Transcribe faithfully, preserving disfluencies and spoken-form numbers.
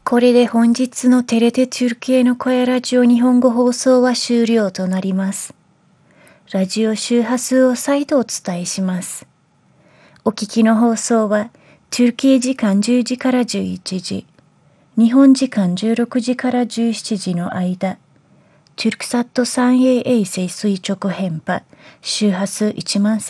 これで本日のテレテトゥルキエの声ラジオ日本語放送は終了となります。ラジオ周波数を再度お伝えします。お聞きの放送は、トゥルキエ時間じゅうじからじゅういちじ、日本時間じゅうろくじからじゅうしちじの間、トゥルクサット スリーエー 衛星垂直編波、周波数いちまん